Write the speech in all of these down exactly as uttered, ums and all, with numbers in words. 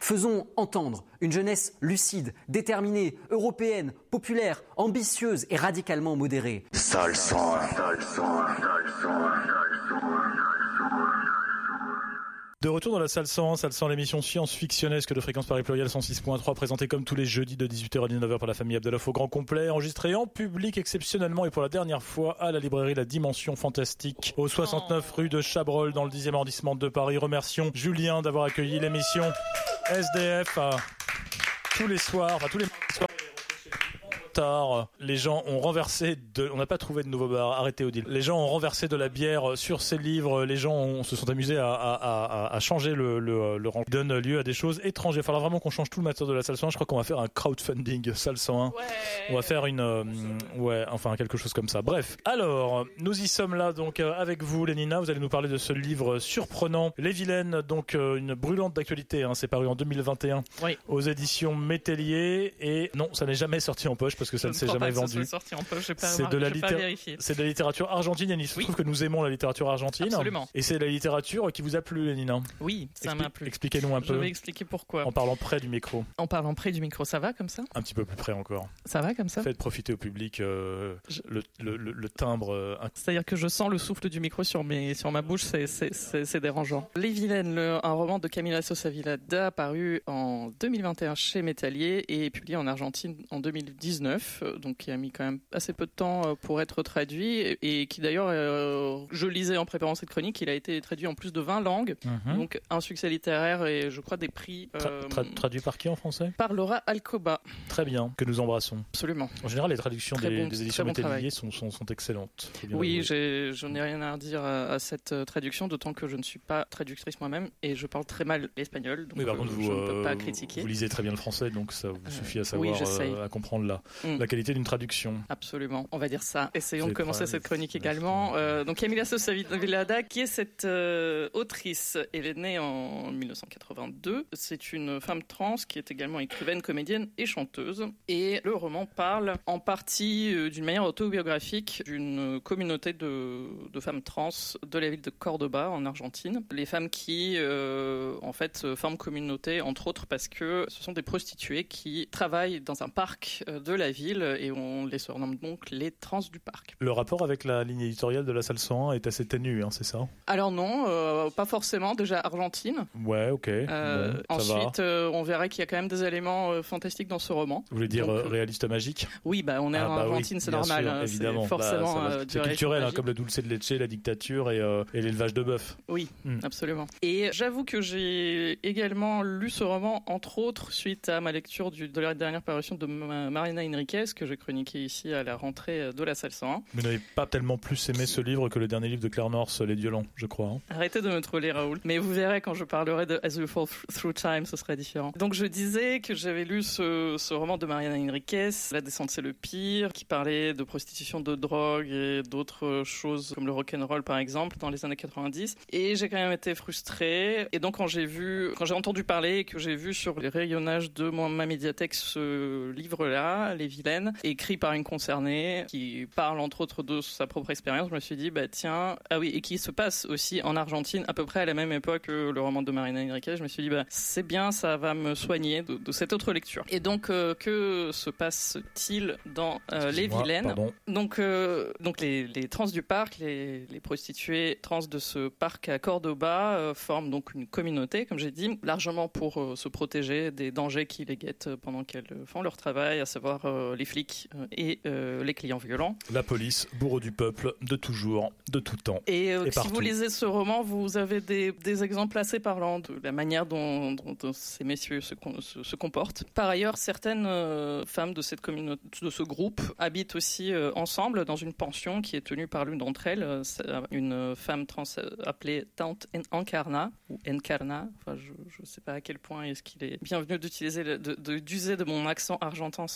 Faisons entendre une jeunesse lucide, déterminée, européenne, populaire, ambitieuse et radicalement modérée. Salle cent un. De retour dans la salle cent un, salle cent, l'émission science-fictionnesque de Fréquence Paris Pluriel cent six point trois, présentée comme tous les jeudis de dix-huit heures à dix-neuf heures par la famille Abdallah au grand complet, enregistrée en public exceptionnellement et pour la dernière fois à la librairie La Dimension Fantastique, au soixante-neuf rue de Chabrol, dans le dixième arrondissement de Paris. Remercions Julien d'avoir accueilli l'émission S D F à tous les soirs, enfin tous les soirs. Tard, les gens ont renversé de, on n'a pas trouvé de nouveau bar, arrêtez Odile. Les gens ont renversé de la bière sur ces livres, les gens ont, se sont amusés à, à, à, à changer le, le, le rang, qui donne lieu à des choses étranges. Il va falloir vraiment qu'on change tout le matos de la salle cent un. Je crois qu'on va faire un crowdfunding salle cent un. Ouais. On va faire une, euh, ouais, enfin quelque chose comme ça. Bref, alors nous y sommes là donc euh, avec vous, Lénina. Vous allez nous parler de ce livre surprenant, Les Vilaines, donc euh, une brûlante d'actualité. Hein, c'est paru en deux mille vingt et un oui. aux éditions Métellier et non, ça n'est jamais sorti en poche parce que ça ne s'est jamais vendu. Sorti en poche, j'ai pas, c'est, de la littér... pas c'est de la littérature argentine. Il se oui. trouve que nous aimons la littérature argentine. Absolument. Et c'est la littérature qui vous a plu, Lénina. Oui, ça Expli- m'a plu. Expliquez-nous un peu. Je vais expliquer pourquoi. En parlant près du micro. En parlant près du micro, ça va comme ça ? Un petit peu plus près encore. Ça va comme ça ? Faites profiter au public euh, je... le, le, le, le timbre. Euh... C'est-à-dire que je sens le souffle du micro sur, mes, sur ma bouche, c'est, c'est, c'est, c'est dérangeant. Les Vilaines, le, un roman de Camila Sosa Vilada, paru en deux mille vingt et un chez Métellier et publié en Argentine en deux mille dix-neuf, donc qui a mis quand même assez peu de temps pour être traduit et qui d'ailleurs, euh, je lisais en préparant cette chronique, il a été traduit en plus de vingt langues, mm-hmm. donc un succès littéraire et je crois des prix... Euh, Tra- tra- traduit par qui en français ? Par Laura Alcoba. Très bien, que nous embrassons. Absolument. En général, les traductions des, bon, des éditions bon Métellier sont, sont, sont excellentes. Oui, j'ai, je n'ai rien à dire à, à cette traduction, d'autant que je ne suis pas traductrice moi-même et je parle très mal l'espagnol, donc oui, par contre, je, vous, je ne peux pas euh, critiquer. Vous lisez très bien le français, donc ça vous suffit à savoir, oui, euh, à comprendre la, mm. la qualité d'une traduction. Absolument, on va dire ça. Essayons c'est de commencer très, cette chronique également. Euh, donc Camila Sosa Vilada, qui est cette euh, autrice, elle est née en dix-neuf cent quatre-vingt-deux. C'est une femme trans qui est également écrivaine, comédienne et chanteuse. Et le roman parle en partie euh, d'une manière autobiographique d'une communauté de, de femmes trans de la ville de Cordoba en Argentine. Les femmes qui, euh, en fait, forment communauté, entre autres parce que ce sont des prostituées qui travaillent dans un parc de la ville et on les surnomme donc les trans du parc. Le rapport avec la ligne éditoriale de la salle cent un est assez ténu, hein, c'est ça ? Alors non, euh, pas forcément. Déjà Argentine. Ouais, ok. Euh, bon, ensuite, euh, on verra qu'il y a quand même des éléments euh, fantastiques dans ce roman. Vous voulez dire donc, euh, réaliste magique ? Oui, bah on est ah, en bah Argentine, oui, c'est normal. Sûr, hein, évidemment. C'est forcément bah, euh, c'est culturel, hein, comme le dulce de leche, la dictature et, euh, et l'élevage de bœuf. Oui, hmm. absolument. Et j'avoue que j'ai également lu ce roman, entre autres, suite à ma lecture du, de la dernière parution de Mariana Enriquez, que j'ai chroniqué ici à la rentrée de la salle cent un. Vous n'avez pas tellement plus aimé ce livre que le dernier livre de Claire North, Les Dieux lents, je crois. Hein. Arrêtez de me troller, Raoul. Mais vous verrez quand je parlerai de As We Fall Through Time, ce sera différent. Donc je disais que j'avais lu ce, ce roman de Mariana Enriquez, La descente c'est le pire, qui parlait de prostitution, de drogue et d'autres choses comme le rock'n'roll par exemple dans les années quatre-vingt-dix. Et j'ai quand même été frustrée. Et donc quand j'ai vu, quand j'ai entendu parler et que j'ai vu sur les rayonnages de mon, ma médiathèque ce livre-là, Les Vilaines, écrit par une concernée qui parle entre autres de sa propre expérience, je me suis dit bah tiens, ah oui, et qui se passe aussi en Argentine à peu près à la même époque que le roman de Mariana Enriquez. Je me suis dit bah c'est bien, ça va me soigner de, de cette autre lecture. Et donc euh, que se passe-t-il dans euh, Les Vilaines ? Pardon. Donc euh, donc les, les trans du parc, les, les prostituées trans de ce parc à Cordoba euh, forment donc une communauté, comme j'ai dit, largement pour euh, se protéger des dangers qui les guettent pendant qu'elles font leur travail, à savoir euh, les flics euh, et euh, les clients violents. La police, bourreau du peuple, de toujours, de tout temps. Et, euh, et si partout. vous lisez ce roman, vous avez des, des exemples assez parlants de la manière dont, dont, dont ces messieurs se, se, se comportent. Par ailleurs, certaines euh, femmes de cette communauté, de ce groupe, habitent aussi euh, ensemble dans une pension qui est tenue par l'une d'entre elles, une femme trans appelée Tante Encarna ou Encarna. Enfin, je ne sais pas à quel point est-ce qu'il est bienvenu d'utiliser, de, de, d'user de mon accent argentin sans,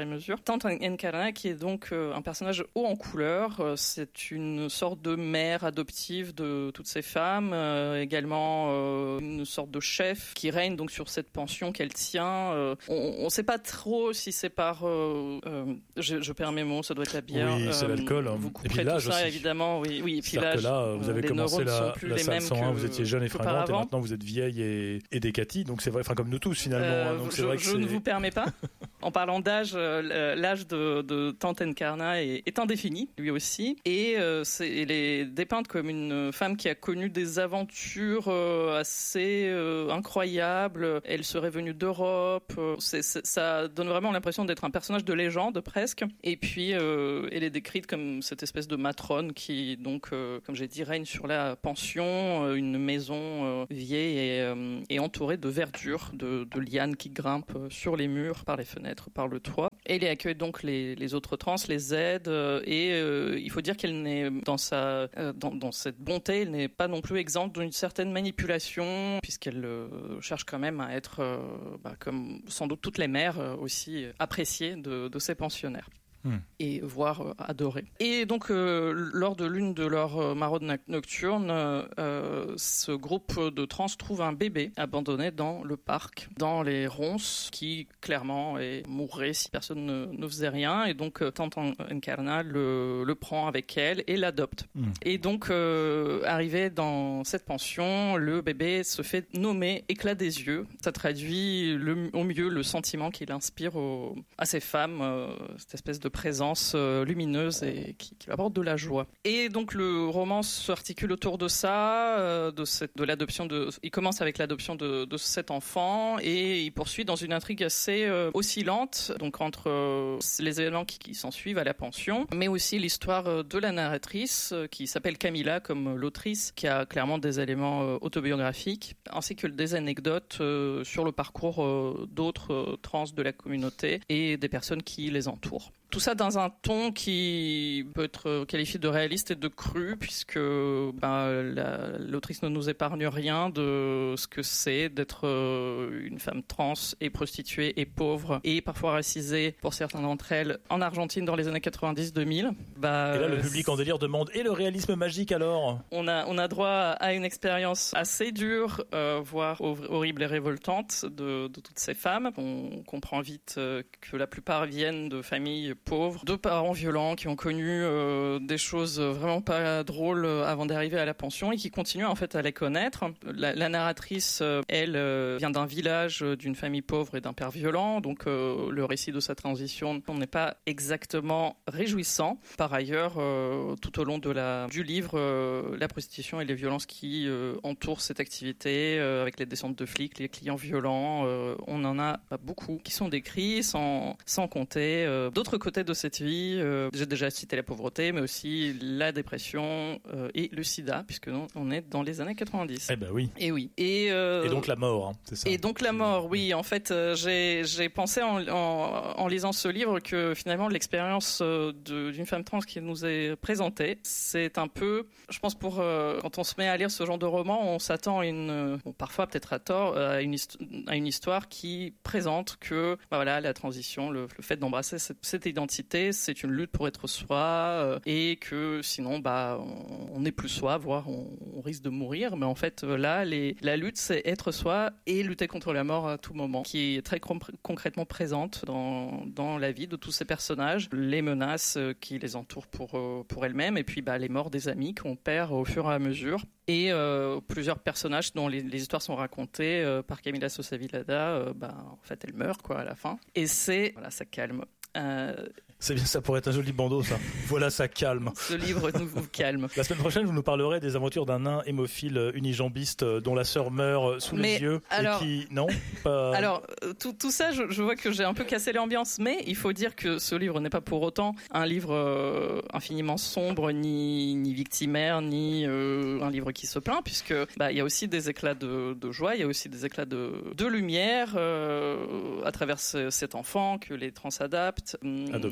mesure. Tante Encarna, qui est donc euh, un personnage haut en couleur, euh, c'est une sorte de mère adoptive de toutes ces femmes, euh, également euh, une sorte de chef qui règne donc sur cette pension qu'elle tient. Euh, on ne sait pas trop si c'est par, euh, euh, je, je perds mes mots, ça doit être la bière. Oui, c'est euh, l'alcool. Vous et puis l'âge tout ça, aussi. Évidemment, oui, oui. Et puis l'âge, que là, vous avez commencé la, la salle cent un, que, vous étiez jeune et fringante, et maintenant vous êtes vieille et, et décatie, donc c'est vrai, enfin comme nous tous finalement. Euh, donc je c'est vrai que je c'est... ne vous permets pas. En parlant d'âge, euh, l'âge de, de Tante Encarna est, est indéfini, lui aussi, et euh, c'est, elle est dépeinte comme une femme qui a connu des aventures euh, assez euh, incroyables. Elle serait venue d'Europe. C'est, c'est, ça donne vraiment l'impression d'être un personnage de légende presque. Et puis, euh, elle est décrite comme cette espèce de matrone qui, donc, euh, comme j'ai dit, règne sur la pension, euh, une maison euh, vieille et, euh, et entourée de verdure, de, de lianes qui grimpent sur les murs, par les fenêtres, par le toit. Et elle accueille donc les, les autres trans, les aide, euh, et euh, il faut dire qu'elle n'est, dans, sa, euh, dans, dans cette bonté, elle n'est pas non plus exempte d'une certaine manipulation, puisqu'elle euh, cherche quand même à être, euh, bah, comme sans doute toutes les mères, euh, aussi appréciée de, de ses pensionnaires. Mmh. Et voire euh, adoré. Et donc, euh, lors de l'une de leurs euh, maraudes nocturnes, euh, ce groupe de trans trouve un bébé abandonné dans le parc, dans les ronces, qui clairement est, mourrait si personne ne, ne faisait rien. Et donc, euh, Tante Encarna le, le prend avec elle et l'adopte. Mmh. Et donc, euh, arrivé dans cette pension, le bébé se fait nommer Éclat des yeux. Ça traduit le, au mieux le sentiment qu'il inspire au, à ces femmes, euh, cette espèce de présence euh, lumineuse et qui, qui apporte de la joie. Et donc le roman s'articule autour de ça, euh, de, cette, de l'adoption de. Il commence avec l'adoption de, de cet enfant et il poursuit dans une intrigue assez euh, oscillante, donc entre euh, les événements qui, qui s'en suivent à la pension, mais aussi l'histoire de la narratrice euh, qui s'appelle Camilla comme l'autrice, qui a clairement des éléments euh, autobiographiques, ainsi que des anecdotes euh, sur le parcours euh, d'autres euh, trans de la communauté et des personnes qui les entourent. Tout ça dans un ton qui peut être qualifié de réaliste et de cru, puisque ben, la, l'autrice ne nous épargne rien de ce que c'est d'être euh, une femme trans et prostituée et pauvre et parfois racisée pour certaines d'entre elles en Argentine dans les années quatre-vingt-dix deux mille. Bah, et là, le public en délire demande « Et le réalisme magique alors ?» On a, on a droit à une expérience assez dure, euh, voire horrible et révoltante de, de toutes ces femmes. On comprend vite euh, que la plupart viennent de familles pauvres, de parents violents qui ont connu euh, des choses vraiment pas drôles avant d'arriver à la pension et qui continuent en fait à les connaître. La, la narratrice, euh, elle, euh, vient d'un village, euh, d'une famille pauvre et d'un père violent, donc euh, le récit de sa transition n'est pas exactement réjouissant. Par ailleurs, euh, tout au long de la, du livre, euh, la prostitution et les violences qui euh, entourent cette activité, euh, avec les descentes de flics, les clients violents, euh, on en a beaucoup qui sont décrits, sans, sans compter euh, d'autres côtés de cette vie. Euh, j'ai déjà cité la pauvreté, mais aussi la dépression euh, et le sida, puisque non, on est dans les années quatre-vingt-dix. Eh ben oui. Et oui. Et, euh, et donc la mort, hein, c'est ça. Et donc la mort, oui. En fait, euh, j'ai, j'ai pensé en, en, en lisant ce livre que finalement l'expérience euh, de, d'une femme trans qui nous est présentée, c'est un peu, je pense, pour euh, quand on se met à lire ce genre de roman, on s'attend à une, bon, parfois peut-être à tort, à une, hist- à une histoire qui présente que, bah voilà, la transition, le, le fait d'embrasser cette, cette identité, c'est une lutte pour être soi, euh, et que sinon, bah, on n'est plus soi, voire on, on risque de mourir. Mais en fait, là, les, la lutte, c'est être soi et lutter contre la mort à tout moment, qui est très com- concrètement présente dans, dans la vie de tous ces personnages, les menaces qui les entourent pour, pour elles-mêmes, et puis bah, les morts des amis qu'on perd au fur et à mesure. Et euh, plusieurs personnages dont les, les histoires sont racontées euh, par Camila Sosa Villada, euh, bah, en fait, elle meurt quoi, à la fin. Et c'est... Voilà, ça calme. Euh... C'est bien, ça pourrait être un joli bandeau, ça. Voilà, ça calme. Ce livre nous vous calme. La semaine prochaine, vous nous parlerez des aventures d'un nain hémophile unijambiste dont la sœur meurt sous mais les yeux alors, et qui... Non pas... Alors, tout, tout ça, je, je vois que j'ai un peu cassé l'ambiance, mais il faut dire que ce livre n'est pas pour autant un livre euh, infiniment sombre, ni, ni victimaire, ni euh, un livre qui se plaint, puisque bah, il y a aussi des éclats de, de joie, il y a aussi des éclats de, de lumière euh, à travers ce, cet enfant que les trans adaptent. Adopte.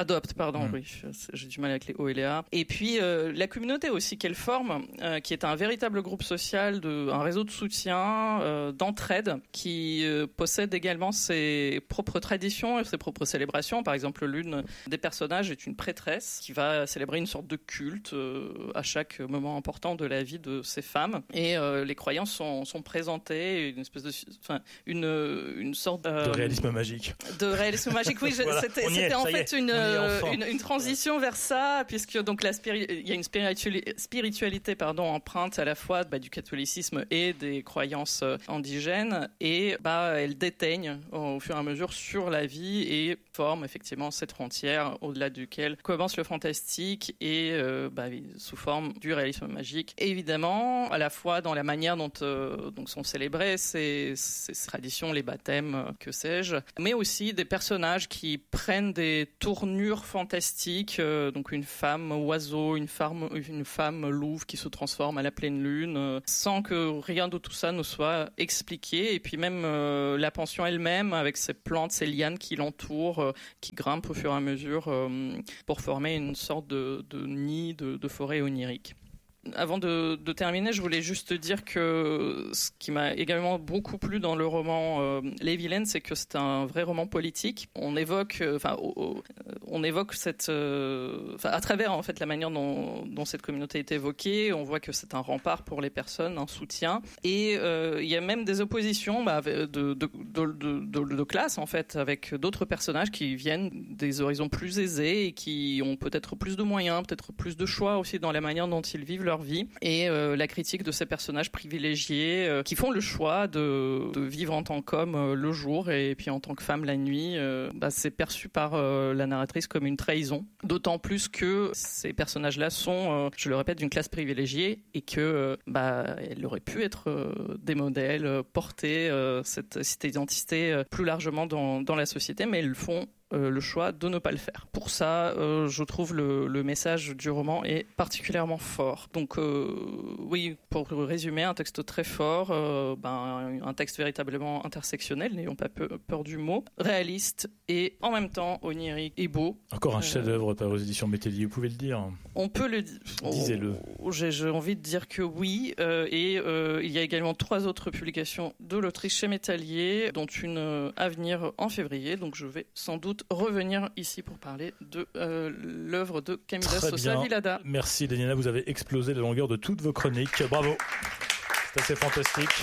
Adopte, pardon, mmh. oui, j'ai du mal avec les O et les A. Et puis euh, la communauté aussi qu'elle forme, euh, qui est un véritable groupe social, de, un réseau de soutien, euh, d'entraide, qui euh, possède également ses propres traditions et ses propres célébrations. Par exemple, l'une des personnages est une prêtresse qui va célébrer une sorte de culte euh, à chaque moment important de la vie de ces femmes. Et euh, les croyances sont, sont présentées, une espèce de, enfin, une, une sorte euh, de réalisme magique. De réalisme magique, oui. Je, voilà, c'était c'était est, en fait une, une, une transition vers ça, puisque donc la spiri- il y a une spiritualité, spiritualité pardon, empreinte à la fois bah, du catholicisme et des croyances indigènes, et bah, elle déteigne au fur et à mesure sur la vie et forme effectivement cette frontière au-delà duquel commence le fantastique et euh, bah, sous forme du réalisme magique. Et évidemment, à la fois dans la manière dont euh, donc sont célébrées ces, ces traditions, les baptêmes, que sais-je, mais aussi des personnages qui prennent des tournures fantastiques, euh, donc une femme oiseau, une femme, une femme louve qui se transforme à la pleine lune, euh, sans que rien de tout ça ne soit expliqué. Et puis même euh, la pension elle-même, avec ses plantes, ses lianes qui l'entourent, euh, qui grimpent au fur et à mesure euh, pour former une sorte de, de nid de, de forêt onirique. Avant de, de terminer, je voulais juste dire que ce qui m'a également beaucoup plu dans le roman euh, Les Vilaines, c'est que c'est un vrai roman politique. On évoque, enfin, euh, on évoque cette, euh, à travers en fait la manière dont, dont cette communauté est évoquée, on voit que c'est un rempart pour les personnes, un soutien. Et euh, il y a même des oppositions bah, de, de, de, de, de, de classe en fait, avec d'autres personnages qui viennent des horizons plus aisés et qui ont peut-être plus de moyens, peut-être plus de choix aussi dans la manière dont ils vivent leur vie, et euh, la critique de ces personnages privilégiés euh, qui font le choix de, de vivre en tant qu'homme euh, le jour et puis en tant que femme la nuit. Euh, bah, c'est perçu par euh, la narratrice comme une trahison, d'autant plus que ces personnages-là sont, euh, je le répète, d'une classe privilégiée et que euh, bah, elle aurait pu être euh, des modèles, euh, porter euh, cette, cette identité euh, plus largement dans, dans la société, mais elles le font Euh, le choix de ne pas le faire. Pour ça, euh, je trouve le, le message du roman est particulièrement fort. Donc euh, oui, pour résumer, un texte très fort, euh, ben, un texte véritablement intersectionnel, n'ayons pas peur, peur du mot, réaliste et en même temps onirique et beau. Encore un chef-d'œuvre par aux éditions Métellier, vous pouvez le dire. On peut le dire. Disez-le. J'ai, j'ai envie de dire que oui, euh, et euh, il y a également trois autres publications de l'autrice chez Métellier, dont une euh, à venir en février, donc je vais sans doute revenir ici pour parler de euh, l'œuvre de Camila Sosa Vilada. Merci Daniela, vous avez explosé la longueur de toutes vos chroniques. Bravo, c'est assez fantastique.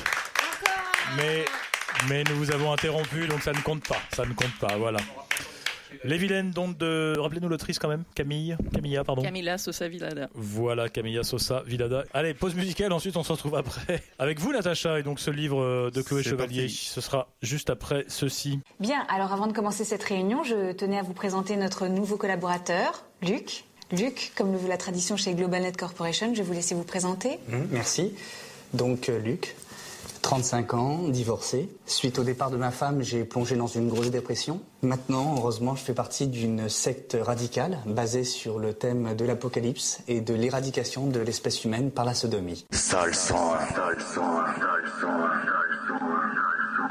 Mais, mais nous vous avons interrompu, donc ça ne compte pas. Ça ne compte pas, voilà. Les Vilaines, donc de... Rappelez-nous l'autrice quand même, Camille, Camilla, pardon. Camila Sosa Vilada. Voilà, Camilla Sosa Vilada. Allez, pause musicale, ensuite on se retrouve après. Avec vous, Natacha, et donc ce livre de Chloé C'est Chevalier. Parti. Ce sera juste après ceci. Bien, alors avant de commencer cette réunion, je tenais à vous présenter notre nouveau collaborateur, Luc. Luc, comme le veut la tradition chez GlobalNet Corporation, je vais vous laisser vous présenter. Mmh, merci. Donc, euh, Luc. trente-cinq ans, divorcé. Suite au départ de ma femme, j'ai plongé dans une grosse dépression. Maintenant, heureusement, je fais partie d'une secte radicale basée sur le thème de l'apocalypse et de l'éradication de l'espèce humaine par la sodomie. Sale sang, sale sang, sale sang.